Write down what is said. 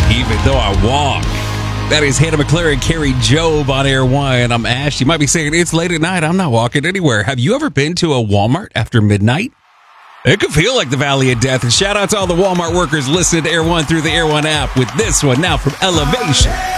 Even though I walk. That is Hannah McClure, Carrie Job on Air One. I'm Ash. You might be saying, it's late at night. I'm not walking anywhere. Have you ever been to a Walmart after midnight? It could feel like the Valley of Death. And shout out to all the Walmart workers listening to Air One through the Air One app with this one now from Elevation.